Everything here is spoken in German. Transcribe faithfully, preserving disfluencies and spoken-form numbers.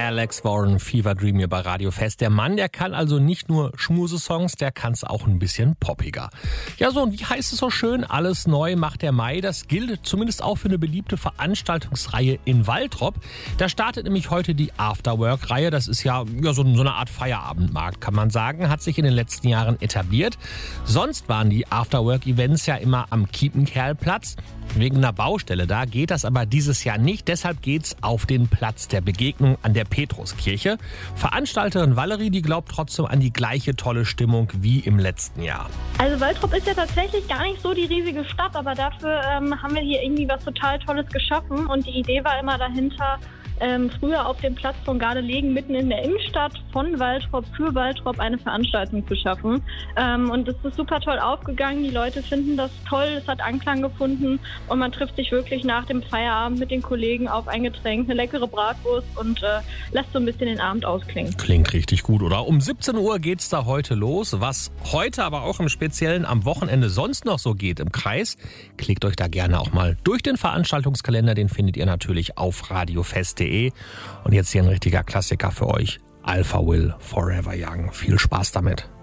Alex Warren, Fever Dream hier bei Radio Fest. Der Mann, der kann also nicht nur Schmusesongs, der kann es auch ein bisschen poppiger. Ja, so, und wie heißt es so schön? Alles neu macht der Mai. Das gilt zumindest auch für eine beliebte Veranstaltungsreihe in Waltrop. Da startet nämlich heute die Afterwork-Reihe. Das ist ja, ja so, so eine Art Feierabendmarkt, kann man sagen. Hat sich in den letzten Jahren etabliert. Sonst waren die Afterwork-Events ja immer am Kiepenkerlplatz. Wegen einer Baustelle da geht das aber dieses Jahr nicht. Deshalb geht's auf den Platz der Begegnung an der Petruskirche. Veranstalterin Valerie, die glaubt trotzdem an die gleiche tolle Stimmung wie im letzten Jahr. Also Waltrop ist ja tatsächlich gar nicht so die riesige Stadt, aber dafür ähm, haben wir hier irgendwie was total Tolles geschaffen. Und die Idee war immer dahinter, ähm, früher auf dem Platz von Gardelegen mitten in der Innenstadt von Waltrop für Waltrop eine Veranstaltung zu schaffen. Ähm, und das ist super toll aufgegangen. Die Leute finden das toll, es hat Anklang gefunden und man trifft sich wirklich nach dem Feierabend mit den Kollegen auf ein Getränk, eine leckere Bratwurst und äh, lässt so ein bisschen den Abend ausklingen. Klingt richtig gut, oder? Um siebzehn Uhr geht's da heute los. Was heute aber auch im Speziellen am Wochenende sonst noch so geht im Kreis, klickt euch da gerne auch mal durch den Veranstaltungskalender. Den findet ihr natürlich auf radiofest punkt de. Und jetzt hier ein richtiger Klassiker für euch. Alpha Will, Forever Young. Viel Spaß damit.